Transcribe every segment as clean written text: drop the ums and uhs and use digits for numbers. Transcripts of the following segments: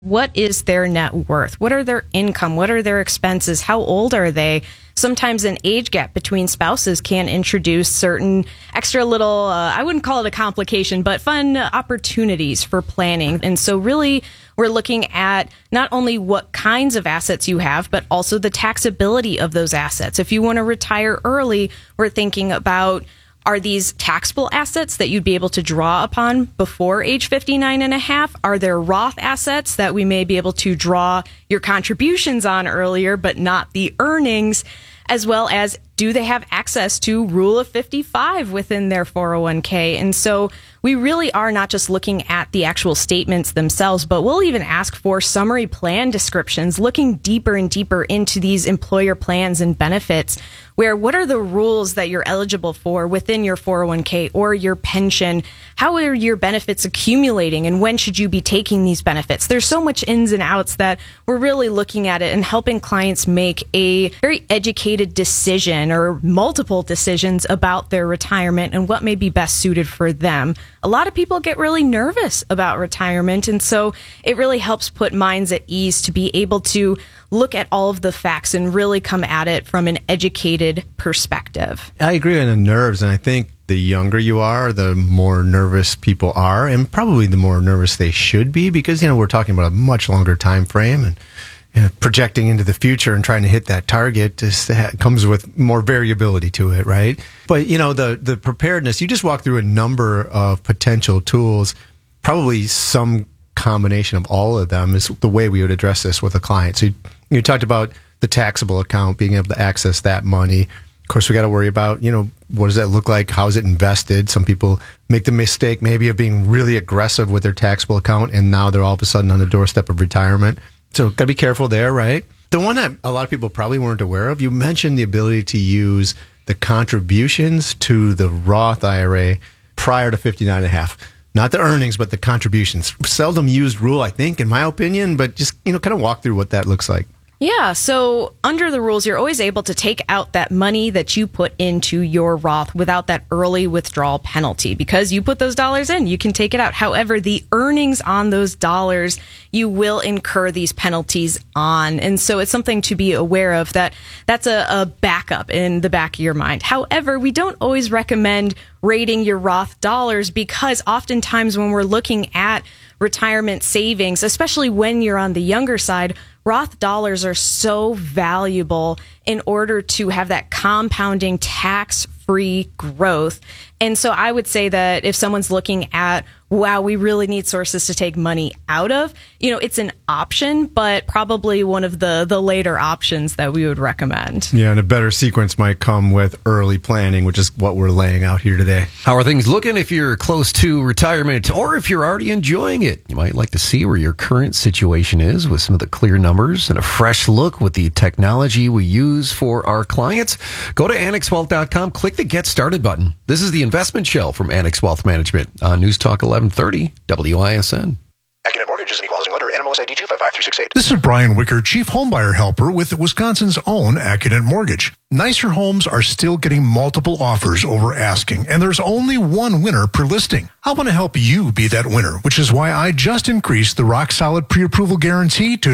What is their net worth? What are their income? What are their expenses? How old are they? Sometimes an age gap between spouses can introduce certain extra little, I wouldn't call it a complication, but fun opportunities for planning. And so really, we're looking at not only what kinds of assets you have, but also the taxability of those assets. If you want to retire early, we're thinking about, are these taxable assets that you'd be able to draw upon before age 59 and a half? Are there Roth assets that we may be able to draw your contributions on earlier, but not the earnings? As well as, do they have access to Rule of 55 within their 401k? And so we really are not just looking at the actual statements themselves, but we'll even ask for summary plan descriptions, looking deeper and deeper into these employer plans and benefits, where what are the rules that you're eligible for within your 401k or your pension? How are your benefits accumulating, and when should you be taking these benefits? There's so much ins and outs that we're really looking at it and helping clients make a very educated decision or multiple decisions about their retirement and what may be best suited for them. A lot of people get really nervous about retirement, and so it really helps put minds at ease to be able to look at all of the facts and really come at it from an educated perspective. I agree on the nerves, and I think the younger you are, the more nervous people are, and probably the more nervous they should be, because, we're talking about a much longer time frame, and projecting into the future and trying to hit that target just comes with more variability to it, right? But, the preparedness, you just walk through a number of potential tools, probably some combination of all of them is the way we would address this with a client. So you talked about the taxable account, being able to access that money. Of course, we got to worry about, what does that look like? How is it invested? Some people make the mistake maybe of being really aggressive with their taxable account, and now they're all of a sudden on the doorstep of retirement. So got to be careful there, right? The one that a lot of people probably weren't aware of, you mentioned the ability to use the contributions to the Roth IRA prior to 59 and a half. Not the earnings, but the contributions. Seldom used rule, I think, in my opinion, but just, kind of walk through what that looks like. Yeah, so under the rules, you're always able to take out that money that you put into your Roth without that early withdrawal penalty, because you put those dollars in, you can take it out. However, the earnings on those dollars, you will incur these penalties on. And so it's something to be aware of, that's a backup in the back of your mind. However, we don't always recommend rating your Roth dollars, because oftentimes when we're looking at retirement savings, especially when you're on the younger side, Roth dollars are so valuable in order to have that compounding tax-free growth. And so I would say that if someone's looking at, wow, we really need sources to take money out of, it's an option, but probably one of the later options that we would recommend. Yeah, and a better sequence might come with early planning, which is what we're laying out here today. How are things looking if you're close to retirement, or if you're already enjoying it? You might like to see where your current situation is with some of the clear numbers and a fresh look with the technology we use for our clients. Go to AnnexWealth.com, click the Get Started button. This is the Investment Show from Annex Wealth Management on News Talk 1130 WISN. Accunet Mortgage is an equal housing lender. NMLS ID 255368. This is Brian Wicker, Chief Homebuyer Helper with Wisconsin's own Accunet Mortgage. Nicer homes are still getting multiple offers over asking, and there's only one winner per listing. I want to help you be that winner, which is why I just increased the Rock Solid Pre-Approval Guarantee to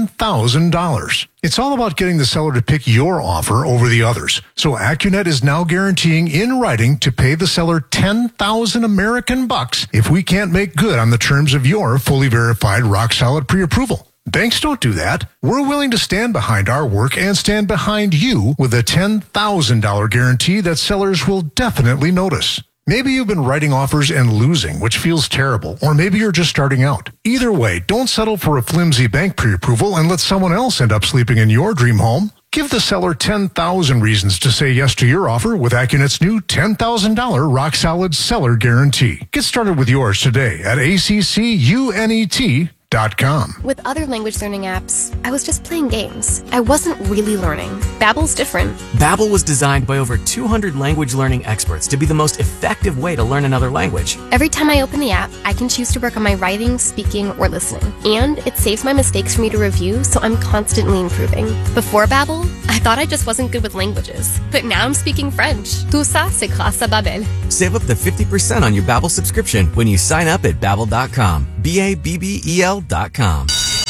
$10,000. It's all about getting the seller to pick your offer over the others. So Accunet is now guaranteeing in writing to pay the seller 10,000 American bucks if we can't make good on the terms of your fully verified Rock Solid Pre-Approval. Banks don't do that. We're willing to stand behind our work and stand behind you with a $10,000 guarantee that sellers will definitely notice. Maybe you've been writing offers and losing, which feels terrible, or maybe you're just starting out. Either way, don't settle for a flimsy bank pre-approval and let someone else end up sleeping in your dream home. Give the seller 10,000 reasons to say yes to your offer with Accunet's new $10,000 Rock Solid Seller Guarantee. Get started with yours today at ACCUNET.com. With other language learning apps, I was just playing games. I wasn't really learning. Babbel's different. Babbel was designed by over 200 language learning experts to be the most effective way to learn another language. Every time I open the app, I can choose to work on my writing, speaking, or listening. And it saves my mistakes for me to review, so I'm constantly improving. Before Babbel, I thought I just wasn't good with languages. But now I'm speaking French. Tout ça, c'est grâce à Babbel. Save up to 50% on your Babbel subscription when you sign up at Babbel.com. BABBEL.com.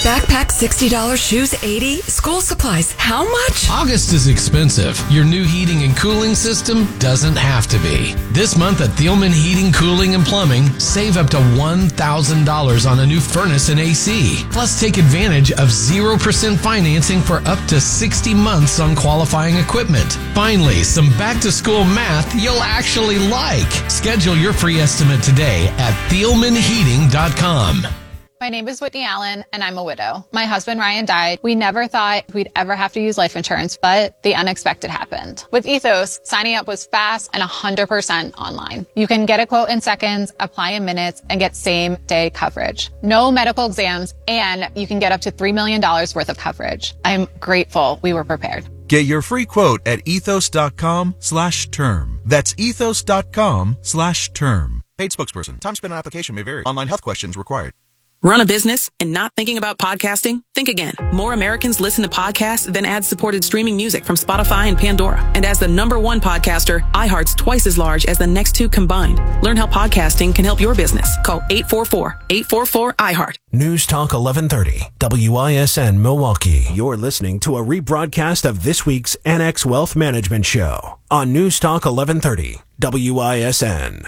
Backpack $60, shoes $80, school supplies how much? August is expensive. Your new heating and cooling system doesn't have to be. This month at Thielman Heating, Cooling, and Plumbing, save up to $1,000 on a new furnace and AC. Plus, take advantage of 0% financing for up to 60 months on qualifying equipment. Finally, some back-to-school math you'll actually like. Schedule your free estimate today at thielmanheating.com. My name is Whitney Allen, and I'm a widow. My husband, Ryan, died. We never thought we'd ever have to use life insurance, but the unexpected happened. With Ethos, signing up was fast and 100% online. You can get a quote in seconds, apply in minutes, and get same-day coverage. No medical exams, and you can get up to $3 million worth of coverage. I'm grateful we were prepared. Get your free quote at ethos.com/term. That's ethos.com/term. Paid spokesperson. Time spent on application may vary. Online health questions required. Run a business and not thinking about podcasting? Think again. More Americans listen to podcasts than ad-supported streaming music from Spotify and Pandora. And as the #1 podcaster, iHeart's twice as large as the next two combined. Learn how podcasting can help your business. Call 844-844-iHeart. News Talk 1130, WISN Milwaukee. You're listening to a rebroadcast of this week's Annex Wealth Management Show on News Talk 1130, WISN.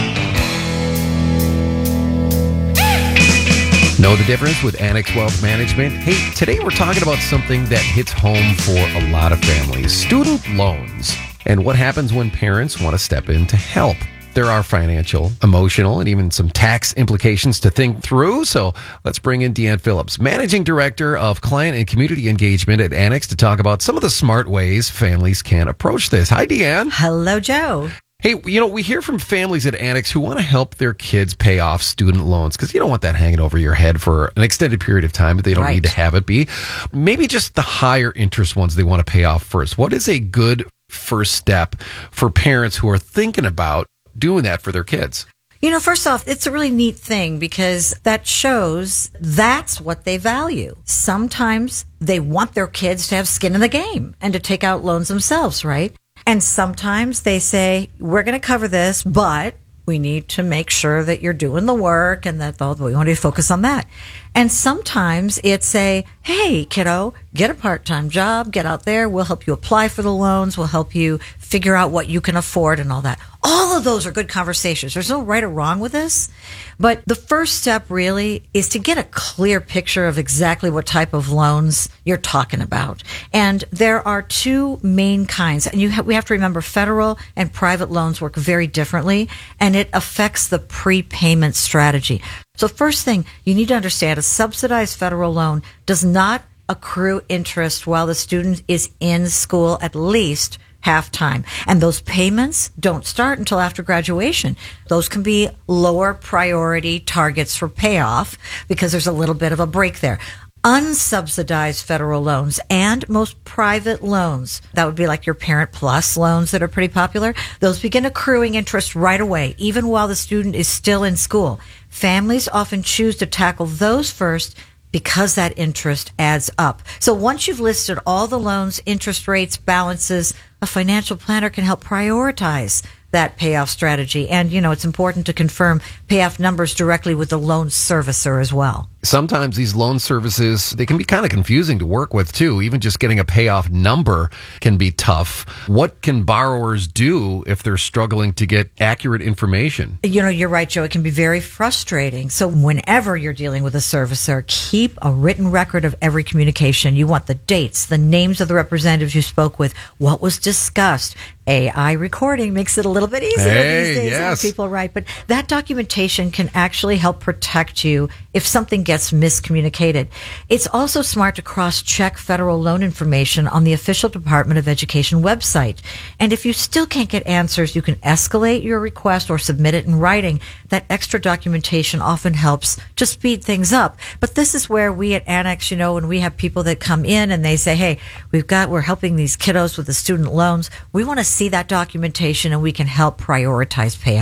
Know the difference with Annex Wealth Management? Hey, today we're talking about something that hits home for a lot of families, student loans, and what happens when parents want to step in to help. There are financial, emotional, and even some tax implications to think through. So let's bring in Deanne Phillips, Managing Director of Client and Community Engagement at Annex, to talk about some of the smart ways families can approach this. Hi, Deanne. Hello, Joe. Hey, we hear from families at Annex who want to help their kids pay off student loans because you don't want that hanging over your head for an extended period of time, but they don't need to have it be. Maybe just the higher interest ones they want to pay off first. What is a good first step for parents who are thinking about doing that for their kids? First off, it's a really neat thing because that shows that's what they value. Sometimes they want their kids to have skin in the game and to take out loans themselves, right? And sometimes they say, we're going to cover this, but we need to make sure that you're doing the work and that we want to focus on that. And sometimes it's hey, kiddo, get a part-time job, get out there. We'll help you apply for the loans. We'll help you figure out what you can afford and all that. All of those are good conversations. There's no right or wrong with this. But the first step really is to get a clear picture of exactly what type of loans you're talking about. And there are two main kinds. And we have to remember federal and private loans work very differently, and it affects the prepayment strategy. So first thing, you need to understand a subsidized federal loan does not accrue interest while the student is in school at least half time. And those payments don't start until after graduation. Those can be lower priority targets for payoff because there's a little bit of a break there. Unsubsidized federal loans and most private loans, that would be like your Parent Plus loans that are pretty popular, those begin accruing interest right away, even while the student is still in school. Families often choose to tackle those first because that interest adds up. So once you've listed all the loans, interest rates, balances, a financial planner can help prioritize that payoff strategy. And, it's important to confirm payoff numbers directly with the loan servicer as well. Sometimes these loan services, they can be kind of confusing to work with too. Even just getting a payoff number can be tough. What can borrowers do if they're struggling to get accurate information? You're right, Joe. It can be very frustrating. So whenever you're dealing with a servicer, keep a written record of every communication. You want the dates, the names of the representatives you spoke with, what was discussed. AI recording makes it a little bit easier these days. Yes. People write, but that documentation can actually help protect you if something gets miscommunicated. It's also smart to cross-check federal loan information on the official Department of Education website. And if you still can't get answers, you can escalate your request or submit it in writing. That extra documentation often helps to speed things up. But this is where we at Annex, when we have people that come in and they say, hey, we're helping these kiddos with the student loans. We want to see that documentation and we can help prioritize payoff.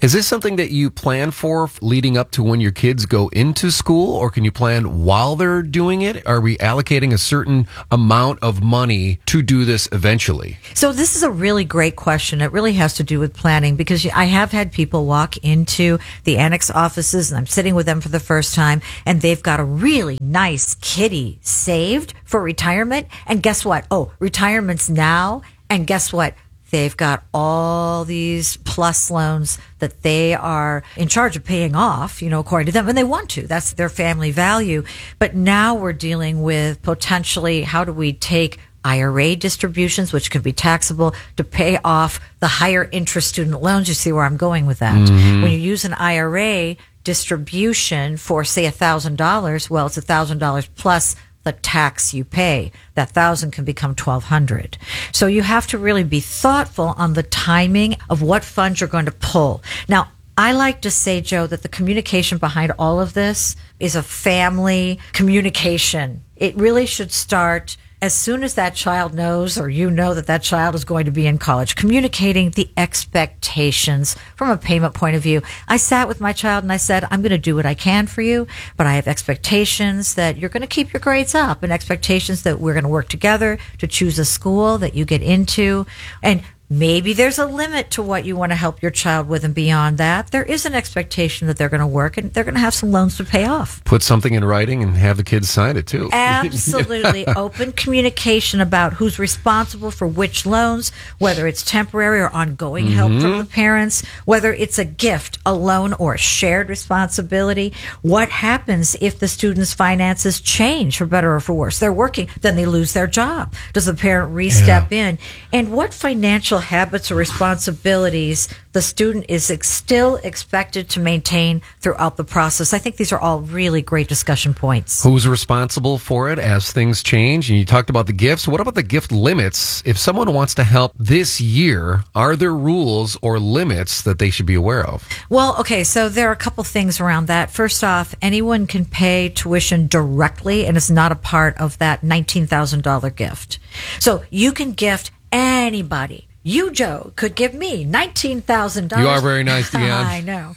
Is this something that you plan for leading up to when your kids go into school, or can you plan while they're doing it? Are we allocating a certain amount of money to do this eventually? So this is a really great question. It really has to do with planning, because I have had people walk into the Annex offices and I'm sitting with them for the first time and they've got a really nice kitty saved for retirement. And guess what? Oh, retirement's now. And guess what? They've got all these plus loans that they are in charge of paying off, according to them, and they want to. That's their family value. But now we're dealing with potentially, how do we take IRA distributions, which could be taxable, to pay off the higher interest student loans? You see where I'm going with that. Mm-hmm. When you use an IRA distribution for, say, $1,000, well, it's $1,000 plus the tax you pay. That $1,000 can become $1,200. So you have to really be thoughtful on the timing of what funds you're going to pull. Now, I like to say, Joe, that the communication behind all of this is a family communication. It really should start as soon as that child knows, or that child is going to be in college, communicating the expectations from a payment point of view. I sat with my child and I said, I'm going to do what I can for you, but I have expectations that you're going to keep your grades up, and expectations that we're going to work together to choose a school that you get into. And maybe there's a limit to what you want to help your child with, and beyond that, there is an expectation that they're going to work and they're going to have some loans to pay off. Put something in writing and have the kids sign it too. Absolutely. Open communication about who's responsible for which loans, whether it's temporary or ongoing help from the parents, whether it's a gift, a loan, or a shared responsibility. What happens if the student's finances change for better or for worse? They're working, then they lose their job. Does the parent re-step in? And what financial habits or responsibilities the student is still expected to maintain throughout the process? I think these are all really great discussion points. Who's responsible for it as things change? And you talked about the gifts. What about the gift limits? If someone wants to help this year, are there rules or limits that they should be aware of? Well, okay, so there are a couple things around that. First off, anyone can pay tuition directly, and it's not a part of that $19,000 gift. So you can gift anybody. You, Joe, could give me $19,000. You are very nice, Deanne. I know.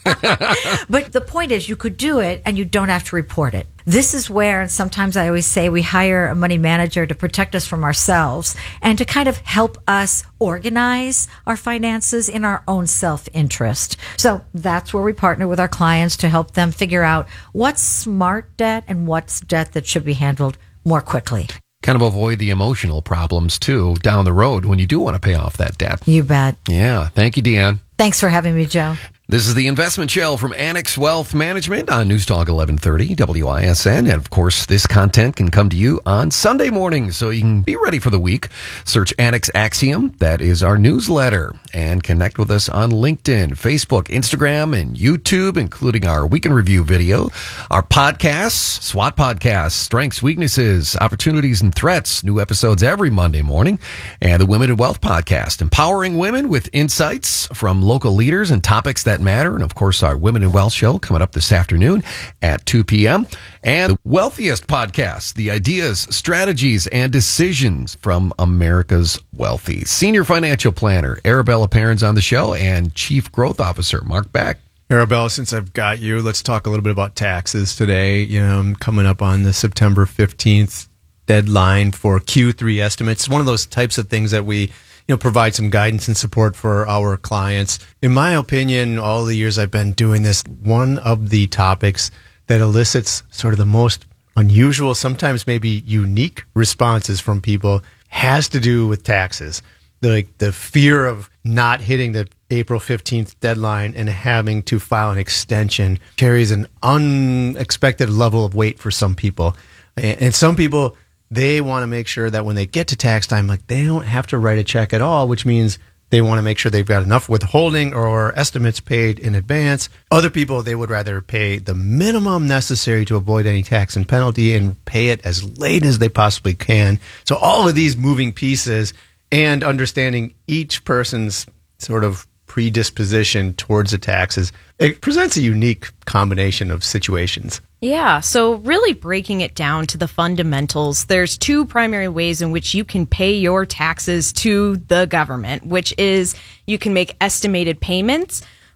But the point is, you could do it and you don't have to report it. This is where, and sometimes I always say, we hire a money manager to protect us from ourselves and to kind of help us organize our finances in our own self-interest. So that's where we partner with our clients to help them figure out what's smart debt and what's debt that should be handled more quickly. Kind of avoid the emotional problems, too, down the road when you do want to pay off that debt. You bet. Yeah. Thank you, Deanne. Thanks for having me, Joe. This is the Investment Show from Annex Wealth Management on News Talk 1130 WISN. And of course, this content can come to you on Sunday mornings, so you can be ready for the week. Search Annex Axiom. That is our newsletter. And connect with us on LinkedIn, Facebook, Instagram, and YouTube, including our Weekend Review video, our podcasts, SWAT podcasts, Strengths, Weaknesses, Opportunities, and Threats. New episodes every Monday morning. And the Women in Wealth podcast, empowering women with insights from local leaders and topics that matter. And of course, our Women in Wealth show coming up this afternoon at 2 p.m. And the Wealthiest podcast, the ideas, strategies, and decisions from America's wealthy. Senior financial planner Arabella Perrin's on the show, and Chief Growth Officer Mark Beck. Arabella, since I've got you, let's talk a little bit about taxes today. I'm coming up on the September 15th deadline for Q3 estimates. It's one of those types of things that we provide some guidance and support for our clients. In my opinion, all the years I've been doing this, one of the topics that elicits sort of the most unusual, sometimes maybe unique responses from people has to do with taxes. The fear of not hitting the April 15th deadline and having to file an extension carries an unexpected level of weight for some people. And some people, they want to make sure that when they get to tax time, they don't have to write a check at all, which means they want to make sure they've got enough withholding or estimates paid in advance. Other people, they would rather pay the minimum necessary to avoid any tax and penalty and pay it as late as they possibly can. So all of these moving pieces and understanding each person's sort of predisposition towards the taxes, it presents a unique combination of situations. Yeah, so really breaking it down to the fundamentals, there's two primary ways in which you can pay your taxes to the government, which is you can make estimated payments,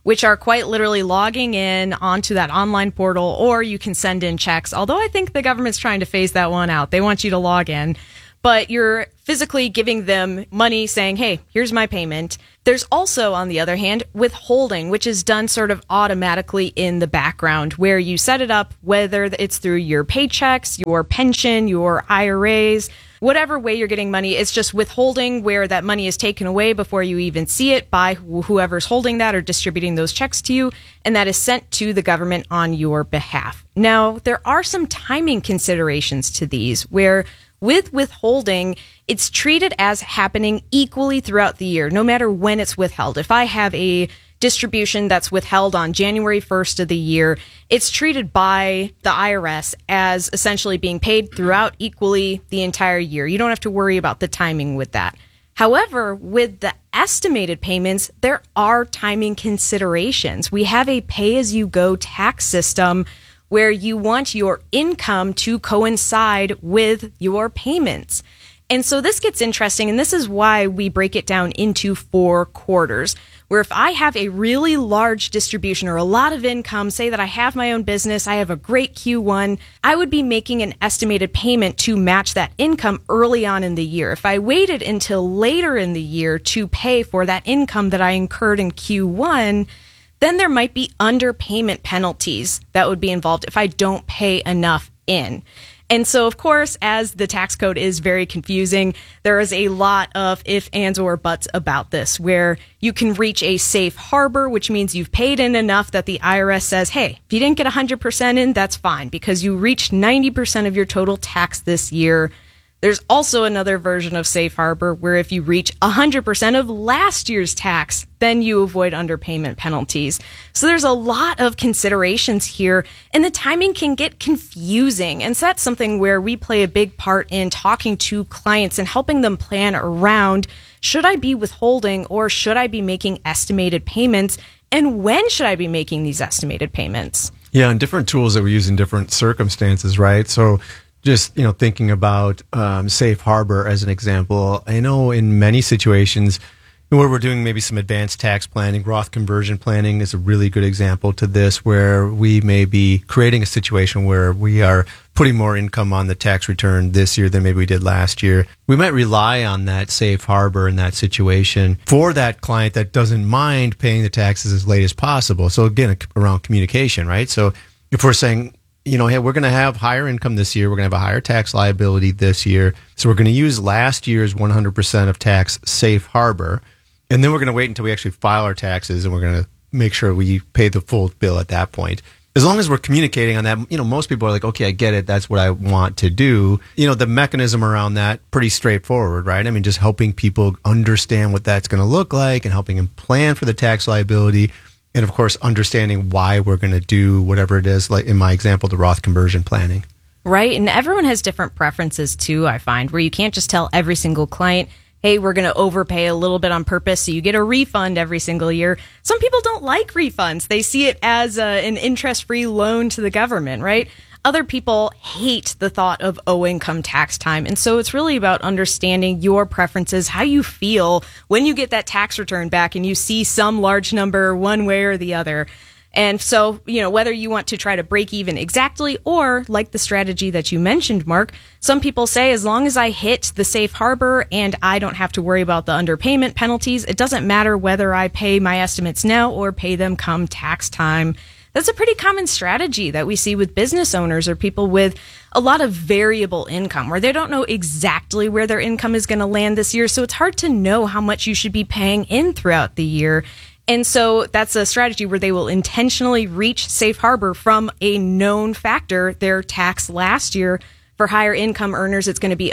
which are quite literally logging in onto that online portal, or you can send in checks. Although I think the government's trying to phase that one out. They want you to log in, but you're physically giving them money saying, hey, here's my payment. There's also, on the other hand, withholding, which is done sort of automatically in the background, where you set it up, whether it's through your paychecks, your pension, your IRAs, whatever way you're getting money. It's just withholding, where that money is taken away before you even see it by whoever's holding that or distributing those checks to you, and that is sent to the government on your behalf. Now, there are some timing considerations to these, where with withholding, it's treated as happening equally throughout the year, no matter when it's withheld. If I have a distribution that's withheld on January 1st of the year, it's treated by the IRS as essentially being paid throughout equally the entire year. You don't have to worry about the timing with that. However, with the estimated payments, there are timing considerations. We have a pay-as-you-go tax system where you want your income to coincide with your payments. And so this gets interesting, and this is why we break it down into 4 quarters, where if I have a really large distribution or a lot of income, say that I have my own business, I have a great Q1, I would be making an estimated payment to match that income early on in the year. If I waited until later in the year to pay for that income that I incurred in Q1, then there might be underpayment penalties that would be involved if I don't pay enough in. And so, of course, as the tax code is very confusing, there is a lot of if, ands, or buts about this, where you can reach a safe harbor, which means you've paid in enough that the IRS says, hey, if you didn't get 100% in, that's fine, because you reached 90% of your total tax this year. There's also another version of safe harbor where if you reach 100% of last year's tax, then you avoid underpayment penalties. So there's a lot of considerations here, and the timing can get confusing. And so that's something where we play a big part in talking to clients and helping them plan around, should I be withholding or should I be making estimated payments? And when should I be making these estimated payments? Yeah, and different tools that we use in different circumstances, right? So just, thinking about safe harbor as an example, I know in many situations where we're doing maybe some advanced tax planning, Roth conversion planning is a really good example to this, where we may be creating a situation where we are putting more income on the tax return this year than maybe we did last year. We might rely on that safe harbor in that situation for that client that doesn't mind paying the taxes as late as possible. So again, around communication, right? So if we're saying, hey, we're going to have higher income this year. We're going to have a higher tax liability this year. So we're going to use last year's 100% of tax safe harbor. And then we're going to wait until we actually file our taxes, and we're going to make sure we pay the full bill at that point. As long as we're communicating on that, most people are like, okay, I get it. That's what I want to do. The mechanism around that, pretty straightforward, right? I mean, just helping people understand what that's going to look like and helping them plan for the tax liability. And of course, understanding why we're going to do whatever it is, like in my example, the Roth conversion planning. Right. And everyone has different preferences too, I find, where you can't just tell every single client, hey, we're going to overpay a little bit on purpose so you get a refund every single year. Some people don't like refunds. They see it as an interest-free loan to the government, right? Other people hate the thought of owing come tax time. And so it's really about understanding your preferences, how you feel when you get that tax return back and you see some large number one way or the other. And so, whether you want to try to break even exactly or like the strategy that you mentioned, Mark, some people say as long as I hit the safe harbor and I don't have to worry about the underpayment penalties, it doesn't matter whether I pay my estimates now or pay them come tax time. That's a pretty common strategy that we see with business owners or people with a lot of variable income where they don't know exactly where their income is going to land this year. So it's hard to know how much you should be paying in throughout the year. And so that's a strategy where they will intentionally reach safe harbor from a known factor, their tax last year. For higher income earners, it's going to be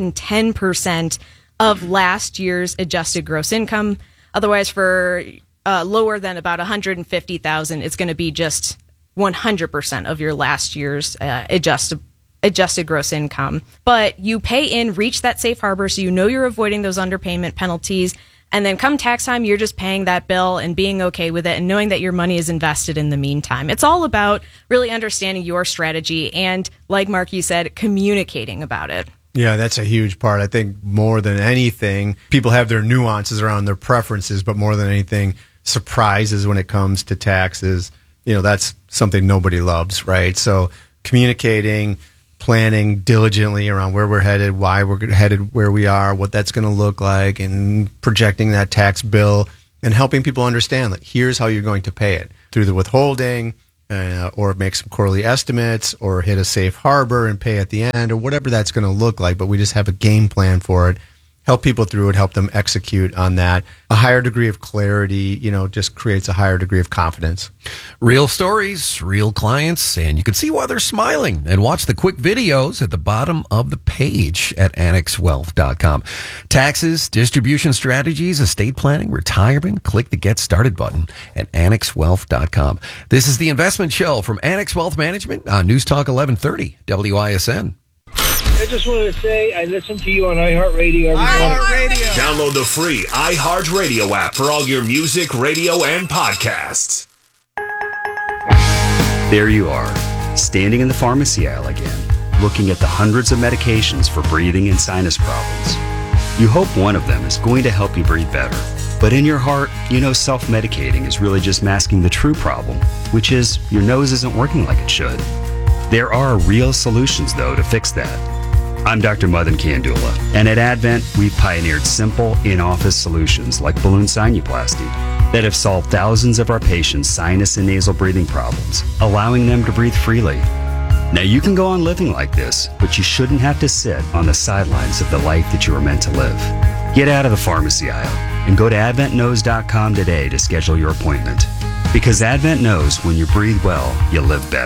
110% of last year's adjusted gross income. Otherwise, for lower than about $150,000, it's going to be just 100% of your last year's adjusted gross income. But you pay in, reach that safe harbor, so you're avoiding those underpayment penalties. And then come tax time, you're just paying that bill and being okay with it and knowing that your money is invested in the meantime. It's all about really understanding your strategy and, like Mark, you said, communicating about it. Yeah, that's a huge part. I think more than anything, people have their nuances around their preferences, but more than anything, surprises when it comes to taxes, that's something nobody loves, right? So communicating, planning diligently around where we're headed, why we're headed where we are, what that's going to look like, and projecting that tax bill and helping people understand that here's how you're going to pay it through the withholding, or make some quarterly estimates, or hit a safe harbor and pay at the end, or whatever that's going to look like. But we just have a game plan for it, help people through it, help them execute on that. A higher degree of clarity, just creates a higher degree of confidence. Real stories, real clients, and you can see why they're smiling and watch the quick videos at the bottom of the page at annexwealth.com. Taxes, distribution strategies, estate planning, retirement. Click the Get Started button at annexwealth.com. This is the Investment Show from Annex Wealth Management on News Talk 1130 WISN. I just want to say I listen to you on iHeartRadio every morning. Download the free iHeartRadio app for all your music, radio, and podcasts. There you are, standing in the pharmacy aisle again, looking at the hundreds of medications for breathing and sinus problems. You hope one of them is going to help you breathe better. But in your heart, you know self-medicating is really just masking the true problem, which is your nose isn't working like it should. There are real solutions, though, to fix that. I'm Dr. Madan Kandula, and at Advent, we've pioneered simple, in-office solutions like balloon sinuplasty that have solved thousands of our patients' sinus and nasal breathing problems, allowing them to breathe freely. Now, you can go on living like this, but you shouldn't have to sit on the sidelines of the life that you were meant to live. Get out of the pharmacy aisle and go to adventknows.com today to schedule your appointment. Because Advent knows when you breathe well, you live better.